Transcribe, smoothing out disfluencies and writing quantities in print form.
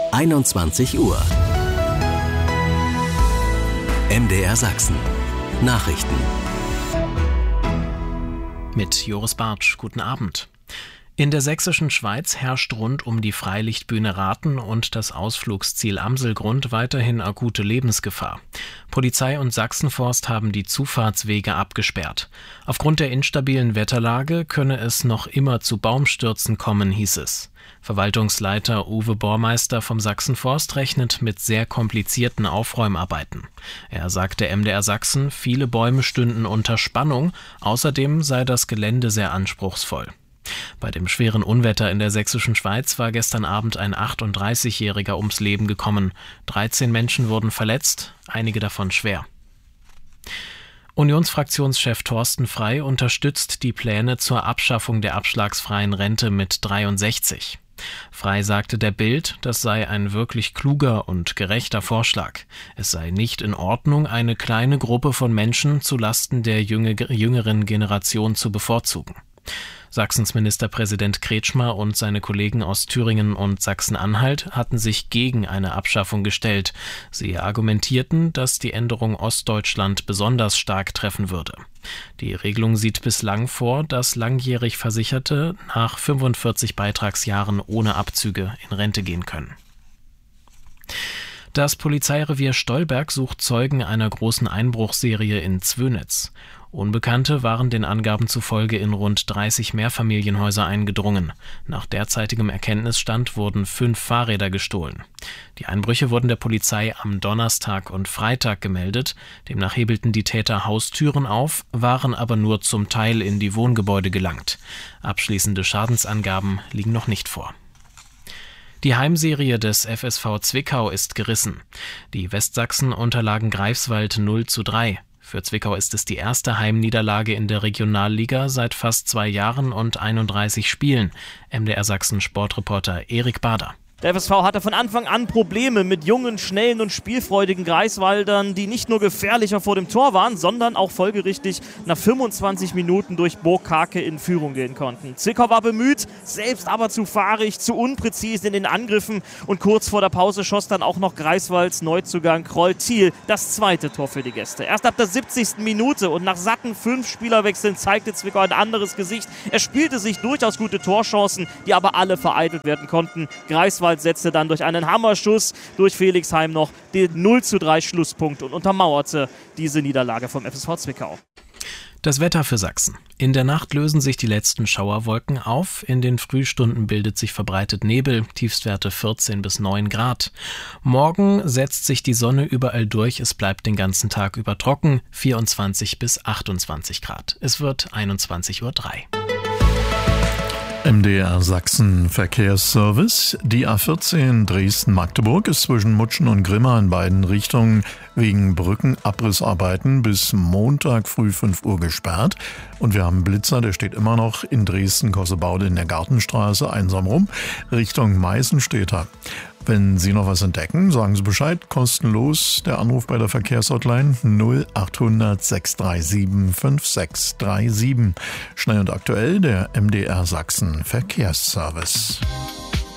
21 Uhr. MDR Sachsen. Nachrichten. Mit Joris Bartsch, guten Abend. In der sächsischen Schweiz herrscht rund um die Freilichtbühne Rathen und das Ausflugsziel Amselgrund weiterhin akute Lebensgefahr. Polizei und Sachsenforst haben die Zufahrtswege abgesperrt. Aufgrund der instabilen Wetterlage könne es noch immer zu Baumstürzen kommen, hieß es. Verwaltungsleiter Uwe Bormeister vom Sachsenforst rechnet mit sehr komplizierten Aufräumarbeiten. Er sagte MDR Sachsen, viele Bäume stünden unter Spannung, außerdem sei das Gelände sehr anspruchsvoll. Bei dem schweren Unwetter in der sächsischen Schweiz war gestern Abend ein 38-Jähriger ums Leben gekommen. 13 Menschen wurden verletzt, einige davon schwer. Unionsfraktionschef Thorsten Frey unterstützt die Pläne zur Abschaffung der abschlagsfreien Rente mit 63. Frey sagte der Bild, das sei ein wirklich kluger und gerechter Vorschlag. Es sei nicht in Ordnung, eine kleine Gruppe von Menschen zulasten der jüngeren Generation zu bevorzugen. Sachsens Ministerpräsident Kretschmer und seine Kollegen aus Thüringen und Sachsen-Anhalt hatten sich gegen eine Abschaffung gestellt. Sie argumentierten, dass die Änderung Ostdeutschland besonders stark treffen würde. Die Regelung sieht bislang vor, dass langjährig Versicherte nach 45 Beitragsjahren ohne Abzüge in Rente gehen können. Das Polizeirevier Stolberg sucht Zeugen einer großen Einbruchsserie in Zwönitz. Unbekannte waren den Angaben zufolge in rund 30 Mehrfamilienhäuser eingedrungen. Nach derzeitigem Erkenntnisstand wurden 5 Fahrräder gestohlen. Die Einbrüche wurden der Polizei am Donnerstag und Freitag gemeldet. Demnach hebelten die Täter Haustüren auf, waren aber nur zum Teil in die Wohngebäude gelangt. Abschließende Schadensangaben liegen noch nicht vor. Die Heimserie des FSV Zwickau ist gerissen. Die Westsachsen unterlagen Greifswald 0:3. Für Zwickau ist es die erste Heimniederlage in der Regionalliga seit fast 2 Jahren und 31 Spielen. MDR Sachsen Sportreporter Erik Bader. Der FSV hatte von Anfang an Probleme mit jungen, schnellen und spielfreudigen Greifswaldern, die nicht nur gefährlicher vor dem Tor waren, sondern auch folgerichtig nach 25 Minuten durch Burg Karke in Führung gehen konnten. Zwickau war bemüht, selbst aber zu fahrig, zu unpräzise in den Angriffen und kurz vor der Pause schoss dann auch noch Greifswalds Neuzugang Kroll Thiel das zweite Tor für die Gäste. Erst ab der 70. Minute und nach satten 5 Spielerwechseln zeigte Zwickau ein anderes Gesicht. Er spielte sich durchaus gute Torchancen, die aber alle vereitelt werden konnten. Greifswald setzte dann durch einen Hammerschuss durch Felixheim noch den 0:3 Schlusspunkt und untermauerte diese Niederlage vom FSV Zwickau. Das Wetter für Sachsen. In der Nacht lösen sich die letzten Schauerwolken auf. In den Frühstunden bildet sich verbreitet Nebel, Tiefstwerte 14 bis 9 Grad. Morgen setzt sich die Sonne überall durch. Es bleibt den ganzen Tag über trocken, 24 bis 28 Grad. Es wird 21:03 Uhr. MDR Sachsen Verkehrsservice. Die A14 Dresden-Magdeburg ist zwischen Mutschen und Grimma in beiden Richtungen wegen Brückenabrissarbeiten bis Montag früh 5 Uhr gesperrt. Und wir haben einen Blitzer, der steht immer noch in Dresden-Kossebaude in der Gartenstraße einsam rum, Richtung Meißenstädter. Wenn Sie noch was entdecken, sagen Sie Bescheid, kostenlos. Der Anruf bei der Verkehrshotline 0800 637 5637. Schnell und aktuell der MDR Sachsen Verkehrsservice.